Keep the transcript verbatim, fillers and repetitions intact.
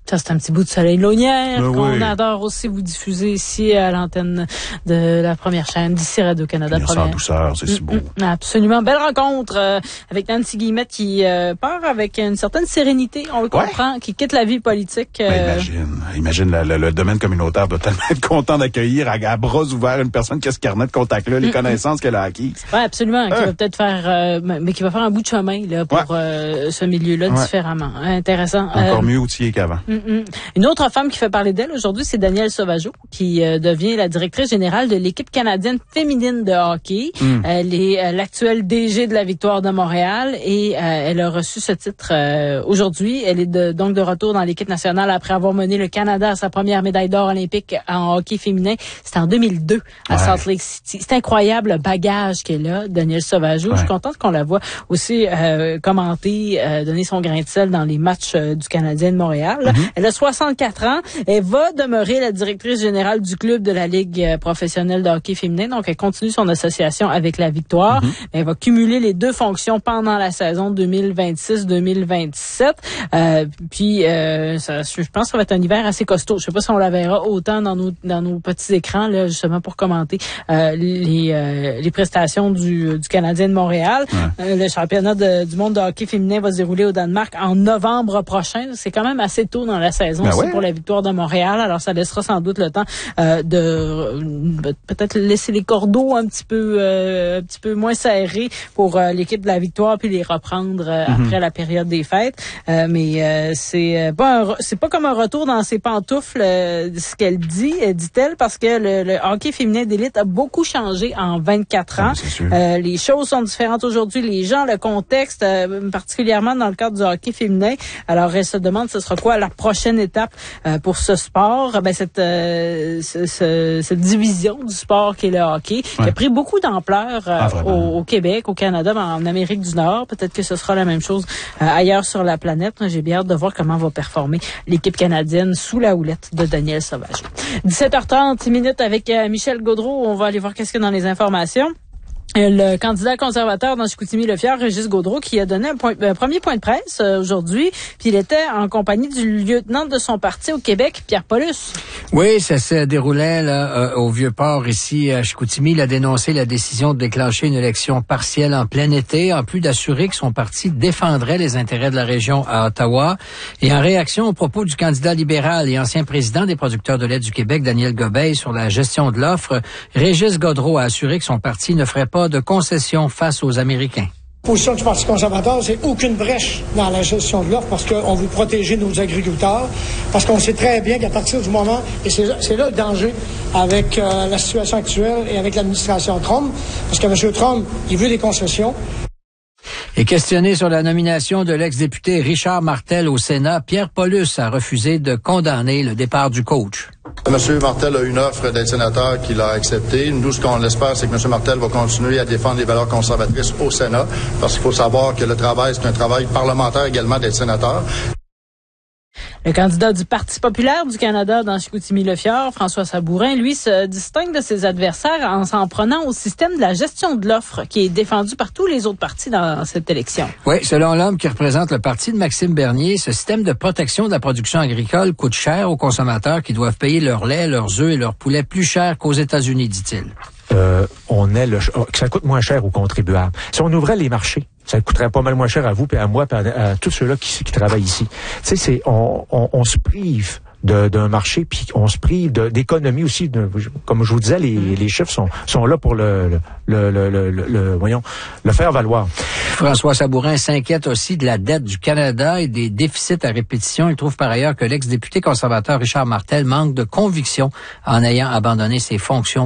Ça, c'est un petit bout de soleil launière ben qu'on oui. adore aussi vous diffuser ici à l'antenne de la première chaîne d'ici Radio-Canada. Première. En douceur, c'est mmh, si beau. Mmh, absolument. Belle rencontre euh, avec Nancy Guillemette qui euh, part avec une certaine sérénité, on le comprend, ouais. qui quitte la vie politique. Euh... Ben, imagine, imagine le, le, le domaine communautaire doit tellement être content d'accueillir à, à bras ouverts une personne qui a ce carnet de contact-là, les mmh, connaissances mmh. qu'elle a acquises. Oui, absolument. Euh. Qui va peut-être faire, euh, mais qui va faire un bout de chemin là pour ouais. euh, ce milieu-là ouais. différemment. Intéressant. Encore euh, mieux outillé qu'avant. Mmh. Une autre femme qui fait parler d'elle aujourd'hui, c'est Danielle Sauvageau, qui euh, devient la directrice générale de l'équipe canadienne féminine de hockey. Mm. Elle est euh, l'actuelle D G de la Victoire de Montréal et euh, elle a reçu ce titre euh, aujourd'hui. Elle est de, donc de retour dans l'équipe nationale après avoir mené le Canada à sa première médaille d'or olympique en hockey féminin. C'était en deux mille deux à ouais. Salt Lake City. C'est incroyable le bagage qu'elle a, Danielle Sauvageau. Ouais. Je suis contente qu'on la voit aussi euh, commenter, euh, donner son grain de sel dans les matchs euh, du Canadien de Montréal. Mm-hmm. Elle a soixante-quatre ans. Elle va demeurer la directrice générale du club de la Ligue professionnelle de hockey féminin. Donc, elle continue son association avec la Victoire. Mm-hmm. Elle va cumuler les deux fonctions pendant la saison deux mille vingt-six deux mille vingt-sept. Euh, puis, euh, ça, je pense que ça va être un hiver assez costaud. Je sais pas si on la verra autant dans nos dans nos petits écrans, là, justement, pour commenter euh, les euh, les prestations du, du Canadien de Montréal. Ouais. Euh, le championnat de, du monde de hockey féminin va se dérouler au Danemark en novembre prochain. C'est quand même assez tôt dans la saison. Ben ouais. Pour la Victoire de Montréal. Alors, ça laissera sans doute le temps euh, de euh, peut-être laisser les cordeaux un petit peu euh, un petit peu moins serrés pour euh, l'équipe de la Victoire puis les reprendre euh, mm-hmm. après la période des fêtes. Euh, mais euh, c'est pas un, c'est pas comme un retour dans ses pantoufles euh, ce qu'elle dit, euh, dit-elle, parce que le, le hockey féminin d'élite a beaucoup changé en vingt-quatre ans. Oui, euh, les choses sont différentes aujourd'hui. Les gens, le contexte, euh, particulièrement dans le cadre du hockey féminin. Alors, elle se demande ce sera quoi la prochaine étape euh, pour ce sport, ben cette euh, ce, ce, cette division du sport qui est le hockey, ouais. qui a pris beaucoup d'ampleur euh, ah, au, au Québec, au Canada, ben, en Amérique du Nord. Peut-être que ce sera la même chose euh, ailleurs sur la planète. J'ai bien hâte de voir comment va performer l'équipe canadienne sous la houlette de Danielle Sauvageau. dix-sept heures trente minutes avec euh, Michel Gaudreault. On va aller voir qu'est-ce qu'il y a dans les informations. Le candidat conservateur dans Chicoutimi-Le-Fier, Régis Gaudreault, qui a donné un, point, un premier point de presse euh, aujourd'hui, puis il était en compagnie du lieutenant de son parti au Québec, Pierre Paulus. Oui, ça se déroulait là, euh, au Vieux-Port, ici à Chicoutimi. Il a dénoncé la décision de déclencher une élection partielle en plein été, en plus d'assurer que son parti défendrait les intérêts de la région à Ottawa. Et en réaction aux propos du candidat libéral et ancien président des producteurs de lait du Québec, Daniel Gobeil, sur la gestion de l'offre, Régis Gaudreault a assuré que son parti ne ferait pas de concessions face aux Américains. La position du Parti conservateur, c'est aucune brèche dans la gestion de l'offre parce qu'on veut protéger nos agriculteurs, parce qu'on sait très bien qu'à partir du moment, et c'est, c'est là le danger avec euh, la situation actuelle et avec l'administration Trump, parce que M. Trump, il veut des concessions. Et questionné sur la nomination de l'ex-député Richard Martel au Sénat, Pierre Paulus a refusé de condamner le départ du coach. M. Martel a une offre d'être sénateur qu'il a acceptée. Nous, ce qu'on espère, c'est que M. Martel va continuer à défendre les valeurs conservatrices au Sénat, parce qu'il faut savoir que le travail, c'est un travail parlementaire également d'être sénateur. Le candidat du Parti populaire du Canada dans Chicoutimi-Le-Fier, François Sabourin, lui, se distingue de ses adversaires en s'en prenant au système de la gestion de l'offre qui est défendu par tous les autres partis dans cette élection. Oui, selon l'homme qui représente le parti de Maxime Bernier, ce système de protection de la production agricole coûte cher aux consommateurs qui doivent payer leur lait, leurs œufs et leurs poulets plus cher qu'aux États-Unis, dit-il. Euh, on est le, que ça coûte moins cher aux contribuables. Si on ouvrait les marchés, ça coûterait pas mal moins cher à vous, puis à moi, puis à, à tous ceux-là qui, qui travaillent ici. Tu sais, c'est on, on, on se prive de, d'un marché, puis on se prive de, d'économie aussi. De, comme je vous disais, les, les chiffres sont, sont là pour le, le, le, le, le, le, voyons, le faire valoir. François Sabourin s'inquiète aussi de la dette du Canada et des déficits à répétition. Il trouve par ailleurs que l'ex-député conservateur Richard Martel manque de conviction en ayant abandonné ses fonctions